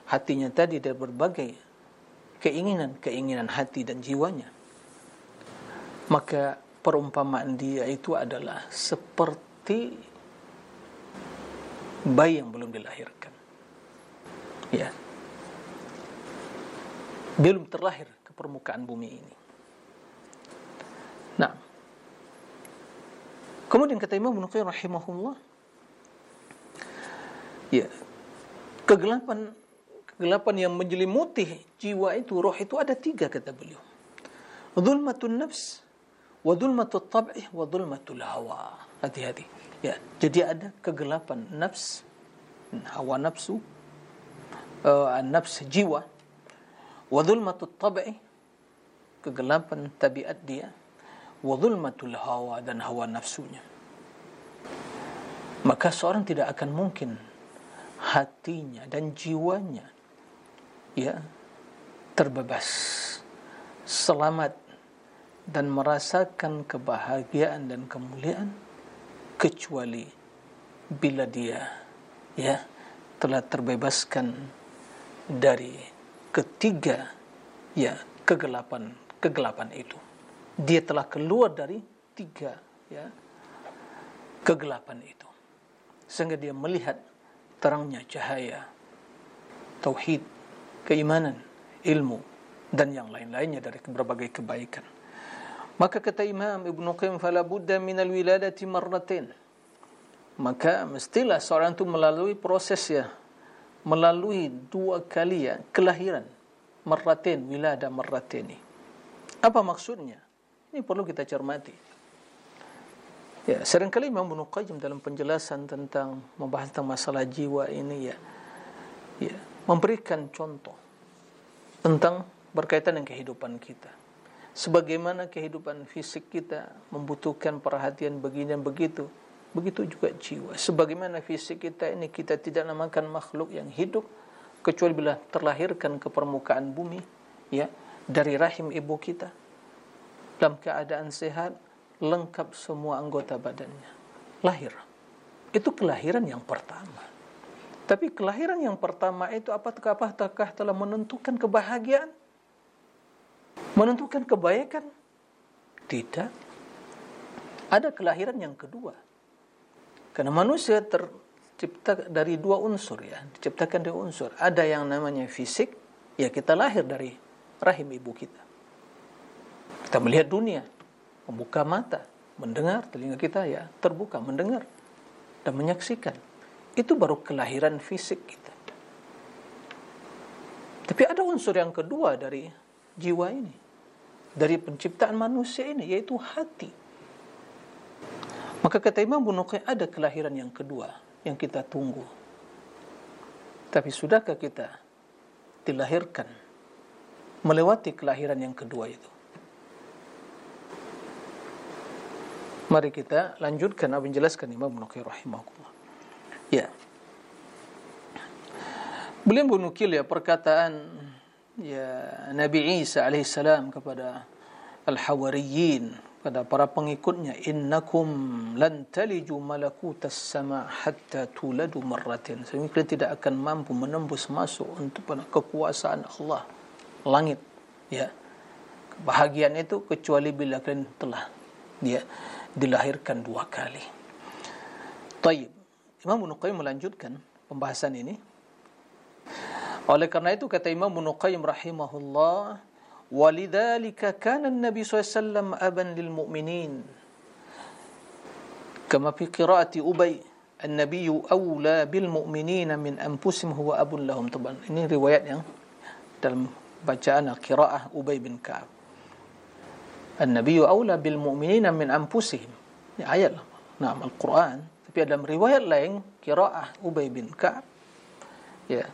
hatinya tadi dari berbagai keinginan hati dan jiwanya, maka perumpamaan dia itu adalah seperti bayi yang belum dilahirkan. Ya. Belum terlahir ke permukaan bumi ini. Nah, kemudian kata Imam Ibnu Qayyim rahimahullah, ya, kegelapan yang menjelimuti jiwa itu, roh itu ada 3 kata beliau. Dhulmatun nafs, wa dhulmatul tab'i, wa dhulmatul hawa. Hati-hati. Ya, jadi ada kegelapan nafs, hawa nafsu, nafs jiwa, wa dhulmatul tab'i, kegelapan tabiat dia, wa dhulmatul hawa, dan hawa nafsunya. Maka seorang tidak akan mungkin hatinya dan jiwanya, ya, terbebas, selamat, dan merasakan kebahagiaan dan kemuliaan kecuali bila dia, ya, telah terbebaskan dari ketiga, ya, kegelapan itu. Dia telah keluar dari 3, ya, kegelapan itu, sehingga dia melihat terangnya cahaya tauhid, keimanan, ilmu, dan yang lain-lainnya dari berbagai kebaikan. Maka kata Imam Ibnu Qayyim, fala budda minal wiladati marratain, maka mestilah seorang itu melalui proses, ya, melalui 2 kali, ya, kelahiran. Marratain, wilada marrataini. Apa maksudnya? Ini perlu kita cermati. Ya, seringkali Imam Ibnu Qayyim dalam penjelasan tentang membahas tentang masalah jiwa ini, ya, memberikan contoh tentang berkaitan dengan kehidupan kita. Sebagaimana kehidupan fisik kita membutuhkan perhatian begini dan begitu, begitu juga jiwa. Sebagaimana fisik kita ini, kita tidak namakan makhluk yang hidup kecuali bila terlahirkan ke permukaan bumi, ya, dari rahim ibu kita dalam keadaan sehat, lengkap semua anggota badannya, lahir. Itu kelahiran yang pertama. Tapi kelahiran yang pertama itu apakah telah menentukan kebahagiaan? Menentukan kebaikan? Tidak. Ada kelahiran yang kedua. Karena manusia tercipta dari 2 unsur, ya, diciptakan dari unsur. Ada yang namanya fisik, ya, kita lahir dari rahim ibu kita. Kita melihat dunia, membuka mata, mendengar, telinga kita, ya, terbuka, mendengar dan menyaksikan. Itu baru kelahiran fisik kita. Tapi ada unsur yang kedua dari jiwa ini, dari penciptaan manusia ini, yaitu hati. Maka kata Imam Ibnu Qayyim, ada kelahiran yang kedua yang kita tunggu. Tapi sudahkah kita dilahirkan melewati kelahiran yang kedua itu? Mari kita lanjutkan apa yang dijelaskan Imam Ibnu Qayyim rahimahullah. Ya. Beliau menukil, ya, perkataan, ya, Nabi Isa alaihissalam kepada al-hawariyin, pada para pengikutnya, innakum lan taliju malakutas sama hatta tuladu marratin. Sehingga kalian tidak akan mampu menembus masuk untuk kekuasaan Allah, langit, ya, kebahagiaan itu, kecuali bila kalian telah, ya, dilahirkan 2 kali. Taib. Imam Ibnu Qayyim melanjutkan pembahasan ini. Oleh karena itu kata Imam Ibnu Qayyim rahimahullah, walidzalika kana an-nabi sallallahu alaihi wasallam aban lil mu'minin, kama fi qiraati Ubay, an-nabiyyu awla bil mu'minina min anfusihim huwa abun lahum. Ini riwayat yang dalam bacaan qiraah Ubay bin Ka'ab. An-nabiyyu awla bil mu'minina min anfusihim. Ini ayat, nah, Al-Quran. Tapi dalam riwayat lain, qiraah Ubay bin Ka'ab, ya,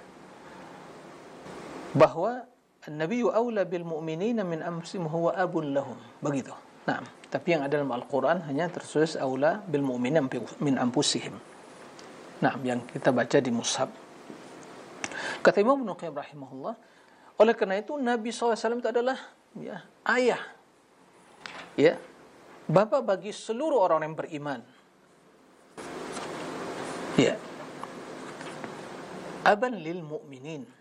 bahwa an-nabiyyu awla bil mu'minina min anfusihim huwa abun lahum. Begitu. Nah, tapi yang ada dalam Al-Quran hanya tertulis awla bil mu'minina min anfusihim. Nah, yang kita baca di mushaf. Kata Imam Ibnu Qayyim rahimahullah, oleh karena itu Nabi SAW itu adalah, ya, ayah, ya, bapa bagi seluruh orang yang beriman. Ya. Aban lil mu'minin.